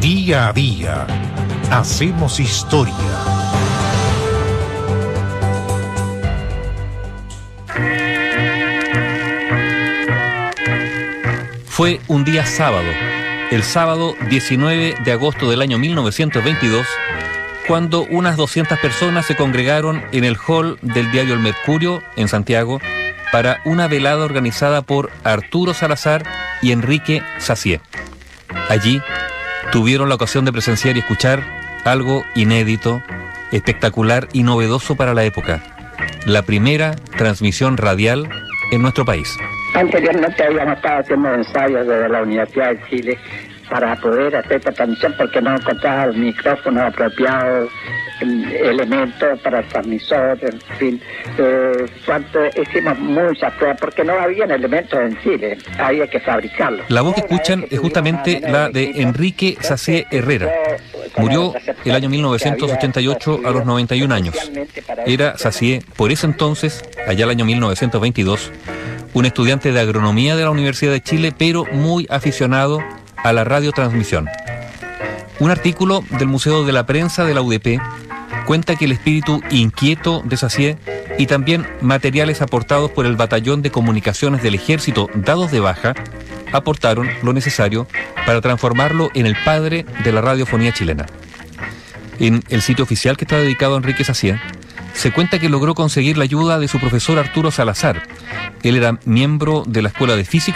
Día a día hacemos historia. Fue un día sábado, el sábado 19 de agosto del año 1922, cuando unas 200 personas se congregaron en el hall del diario El Mercurio, en Santiago, para una velada organizada por Arturo Salazar y Enrique Sacié. Allí tuvieron la ocasión de presenciar y escuchar algo inédito, espectacular y novedoso para la época: la primera transmisión radial en nuestro país. Anteriormente habíamos estado haciendo ensayos desde la Universidad de Chile para poder hacer esta transmisión porque no encontraba el micrófono apropiado, elementos para el transmisor, en fin. Hicimos muchas pruebas porque no habían elementos en Chile, había que fabricarlos. La voz que escuchan es justamente la de Enrique Sacié Herrera. Murió el año 1988 a los 91 años. Era Sacié, por ese entonces, allá el año 1922, un estudiante de agronomía de la Universidad de Chile, pero muy aficionado a la radiotransmisión. Un artículo del Museo de la Prensa de la UDP cuenta que el espíritu inquieto de Sacié y también materiales aportados por el Batallón de Comunicaciones del Ejército dados de baja aportaron lo necesario para transformarlo en el padre de la radiofonía chilena. En el sitio oficial que está dedicado a Enrique Sacié se cuenta que logró conseguir la ayuda de su profesor Arturo Salazar. Él era miembro de la Escuela de Física